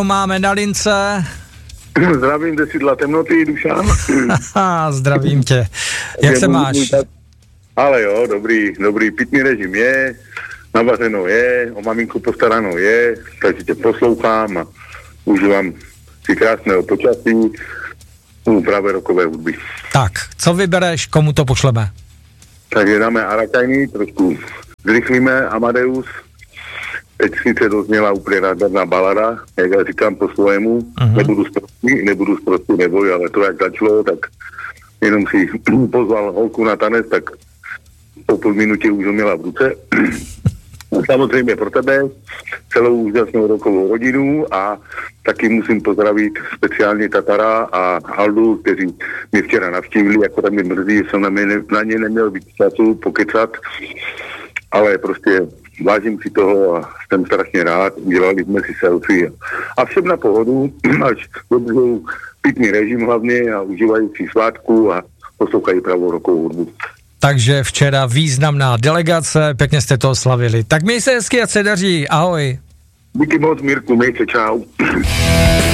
máme na lince. Zdravím ze sídla Temnoty, Dušan. Zdravím tě. Jak se máš? Ale jo, dobrý, pitný režim je, navařeno je, o maminku postaranou je, takže tě poslouchám a užívám si krásného počasí, právě rockové hudby. Tak, co vybereš, komu to pošleme? Takže dáme Arakajny, trošku zrychlíme Amadeus. Teď sice dozněla úplně nádherná balada, jak já říkám po svému, nebudu sprostý neboj, ale to jak začalo, tak jenom si pozval holku na tanec, tak po půl minutě už ho měla v ruce. Samozřejmě pro tebe, celou úžasnou rokovou rodinu a taky musím pozdravit speciálně Tatara a Aldu, kteří mě včera navštívili, jako tam mě mrzí, že jsem na ně neměl víc času pokecat, ale prostě vážím si toho a jsem strašně rád, dělali jsme si selfie. A všem na pohodu, až dodržou pitný režim hlavně a užívají si svátku a poslouchají pravou rokovou hudbu. Takže včera významná delegace, pěkně jste to oslavili. Tak měj se hezky a se daří, ahoj. Díky moc, Mirku, měj se, čau.